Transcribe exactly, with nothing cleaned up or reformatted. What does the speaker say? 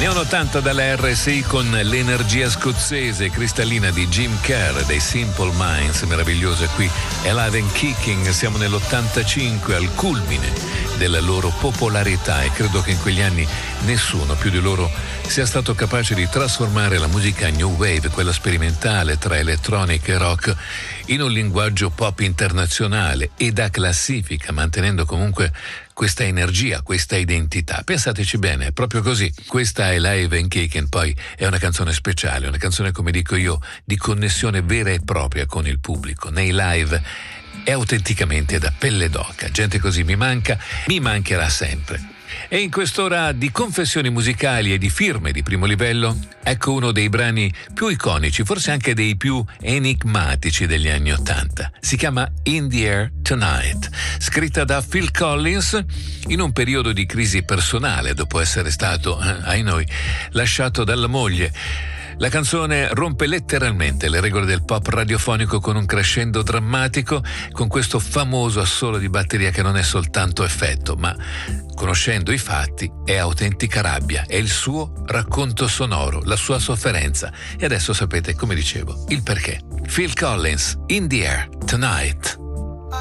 Gli anni ottanta dalla R S I con l'energia scozzese cristallina di Jim Kerr dei Simple Minds, meravigliosa qui, Alive and Kicking. Siamo nell'ottantacinque, al culmine della loro popolarità, e credo che in quegli anni nessuno più di loro sia stato capace di trasformare la musica new wave, quella sperimentale tra elettronica e rock, in un linguaggio pop internazionale e da classifica, mantenendo comunque questa energia, questa identità. Pensateci bene, è proprio così. Questa è Live and Kicking, poi è una canzone speciale, una canzone, come dico io, di connessione vera e propria con il pubblico. Nei live è autenticamente da pelle d'oca. Gente così mi manca, mi mancherà sempre. E in quest'ora di confessioni musicali e di firme di primo livello, ecco uno dei brani più iconici, forse anche dei più enigmatici degli anni Ottanta. Si chiama In the Air Tonight, scritta da Phil Collins in un periodo di crisi personale dopo essere stato, eh, ai noi, lasciato dalla moglie. La canzone rompe letteralmente le regole del pop radiofonico con un crescendo drammatico, con questo famoso assolo di batteria che non è soltanto effetto, ma, conoscendo i fatti, è autentica rabbia, è il suo racconto sonoro, la sua sofferenza. E adesso sapete, come dicevo, il perché. Phil Collins, In the Air Tonight.